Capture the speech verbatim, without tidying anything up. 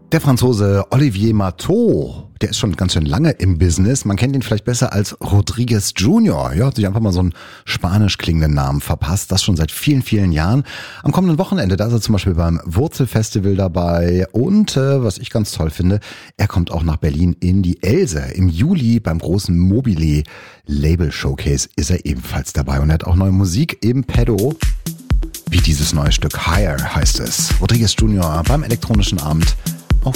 Der Franzose Olivier Marteau, der ist schon ganz schön lange im Business. Man kennt ihn vielleicht besser als Rodriguez Junior Ja, hat sich einfach mal so einen spanisch klingenden Namen verpasst. Das schon seit vielen, vielen Jahren. Am kommenden Wochenende, da ist er zum Beispiel beim Wurzelfestival dabei. Und äh, was ich ganz toll finde, er kommt auch nach Berlin in die Else. Im Juli beim großen Mobile Label Showcase ist er ebenfalls dabei. Und er hat auch neue Musik im Pedo. Wie dieses neue Stück Higher heißt es. Rodriguez Junior beim elektronischen Abend